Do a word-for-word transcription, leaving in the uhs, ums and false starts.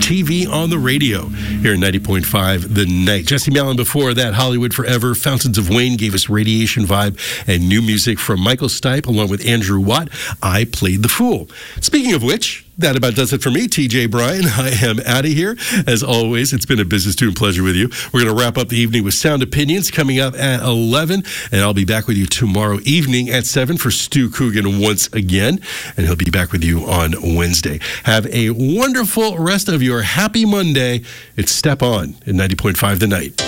T V on the radio here in ninety point five The Night. Jesse Malin before that, Hollywood Forever. Fountains of Wayne gave us Radiation Vibe, and new music from Michael Stipe along with Andrew Watt. I Played the Fool. Speaking of which, that about does it for me, T J Bryan. I am out of here. As always, it's been a business student pleasure with you. We're going to wrap up the evening with Sound Opinions coming up at eleven, and I'll be back with you tomorrow evening at seven for Stu Coogan once again, and he'll be back with you on Wednesday. Have a wonderful rest of your happy Monday. It's Step On in ninety point five The Night.